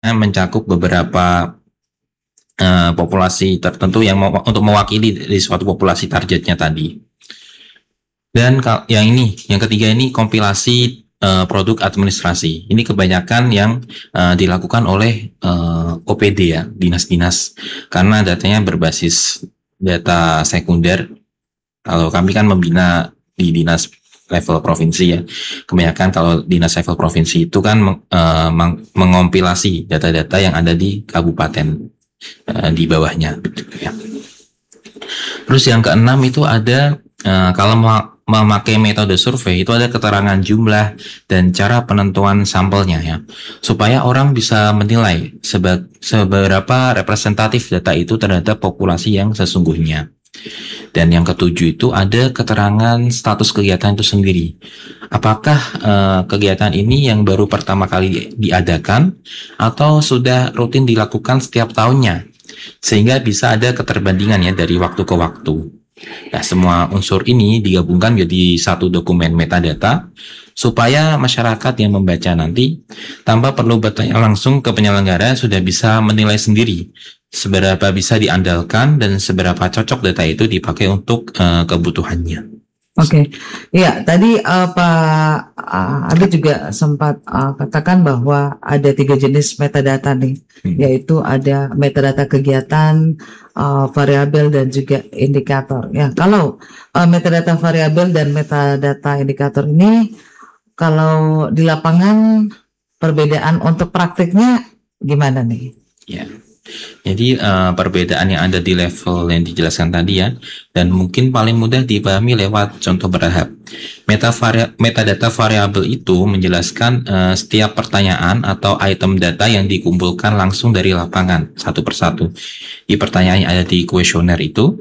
mencakup beberapa populasi tertentu yang untuk mewakili dari suatu populasi targetnya tadi. Dan yang ketiga ini kompilasi produk administrasi. Ini kebanyakan yang dilakukan oleh OPD ya, dinas-dinas, karena datanya berbasis data sekunder. Kalau kami kan membina di dinas level provinsi ya. Kebanyakan kalau dinas level provinsi itu kan mengompilasi data-data yang ada di kabupaten di bawahnya. Ya. Terus yang keenam itu ada kalau memakai metode survei itu ada keterangan jumlah dan cara penentuan sampelnya ya, supaya orang bisa menilai seberapa representatif data itu terhadap populasi yang sesungguhnya. Dan yang ketujuh itu ada keterangan status kegiatan itu sendiri. Apakah kegiatan ini yang baru pertama kali diadakan atau sudah rutin dilakukan setiap tahunnya, sehingga bisa ada keterbandingan ya dari waktu ke waktu. Nah, semua unsur ini digabungkan menjadi satu dokumen metadata supaya masyarakat yang membaca nanti tanpa perlu bertanya langsung ke penyelenggara sudah bisa menilai sendiri seberapa bisa diandalkan dan seberapa cocok data itu dipakai untuk kebutuhannya. Oke, ya tadi Pak Adi juga sempat katakan bahwa ada 3 jenis metadata nih, yaitu ada metadata kegiatan, variabel dan juga indikator. Ya, kalau metadata variabel dan metadata indikator ini, kalau di lapangan perbedaan untuk praktiknya gimana nih? Ya. Jadi perbedaan yang ada di level yang dijelaskan tadi ya, dan mungkin paling mudah dipahami lewat contoh bertahap. Metadata variabel itu menjelaskan setiap pertanyaan atau item data yang dikumpulkan langsung dari lapangan satu persatu. Di pertanyaan yang ada di kuesioner itu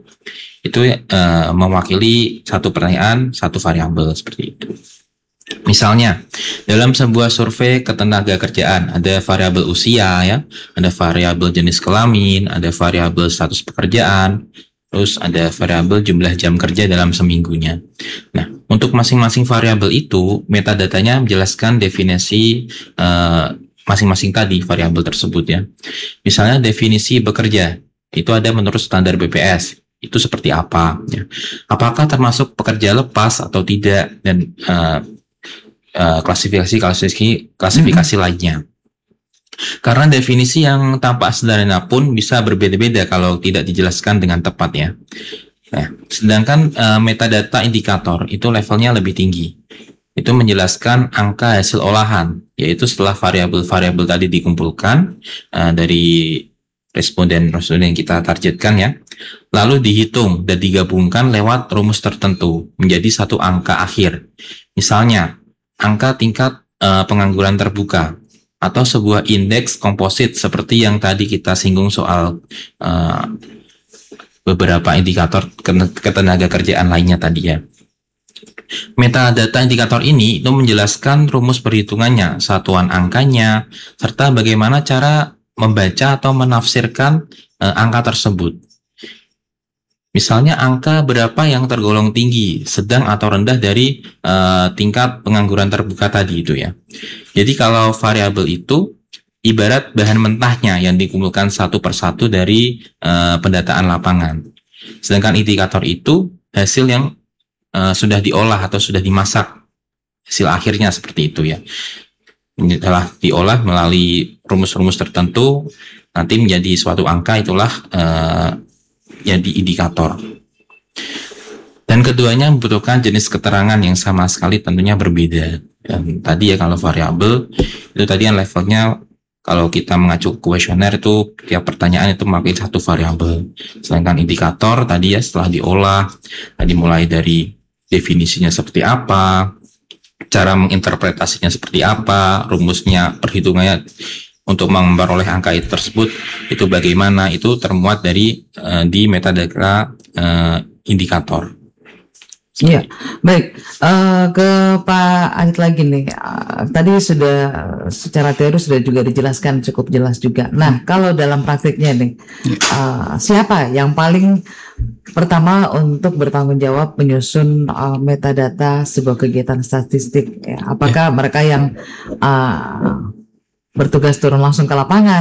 mewakili satu pertanyaan, satu variabel seperti itu. Misalnya, dalam sebuah survei ketenaga kerjaan ada variabel usia ya, ada variabel jenis kelamin, ada variabel status pekerjaan, terus ada variabel jumlah jam kerja dalam seminggunya. Nah, untuk masing-masing variabel itu metadatanya menjelaskan definisi masing-masing tadi variabel tersebut ya. Misalnya definisi bekerja itu ada menurut standar BPS. Itu seperti apa ya. Apakah termasuk pekerja lepas atau tidak, dan klasifikasi lainnya. Karena definisi yang tampak sederhana pun bisa berbeda-beda kalau tidak dijelaskan dengan tepat ya. Nah, sedangkan metadata indikator itu levelnya lebih tinggi. Itu menjelaskan angka hasil olahan, yaitu setelah variabel-variabel tadi dikumpulkan dari responden yang kita targetkan ya, lalu dihitung dan digabungkan lewat rumus tertentu menjadi satu angka akhir. Misalnya angka tingkat pengangguran terbuka atau sebuah indeks komposit seperti yang tadi kita singgung soal beberapa indikator ketenaga kerjaan lainnya tadi ya. Metadata indikator ini itu menjelaskan rumus perhitungannya, satuan angkanya, serta bagaimana cara membaca atau menafsirkan angka tersebut. Misalnya angka berapa yang tergolong tinggi, sedang atau rendah dari tingkat pengangguran terbuka tadi itu ya. Jadi kalau variabel itu ibarat bahan mentahnya yang dikumpulkan satu persatu dari pendataan lapangan. Sedangkan indikator itu hasil yang sudah diolah atau sudah dimasak, hasil akhirnya seperti itu ya. Ini telah diolah melalui rumus-rumus tertentu, nanti menjadi suatu angka, itulah jadi indikator. Dan keduanya membutuhkan jenis keterangan yang sama sekali tentunya berbeda. Dan tadi ya kalau variabel itu tadi yang levelnya kalau kita mengacu kuesioner itu tiap pertanyaan itu memakai satu variabel. Sedangkan indikator tadi ya setelah diolah, tadi mulai dari definisinya seperti apa, cara menginterpretasinya seperti apa, rumusnya, perhitungannya untuk memperoleh angka itu tersebut itu bagaimana, itu termuat dari di metadata indikator. Iya, baik. Ke Pak Adit lagi nih. Tadi sudah secara teori sudah juga dijelaskan cukup jelas juga. Nah, kalau dalam praktiknya nih, siapa yang paling pertama untuk bertanggung jawab menyusun metadata sebuah kegiatan statistik? Ya, apakah mereka yang bertugas turun langsung ke lapangan.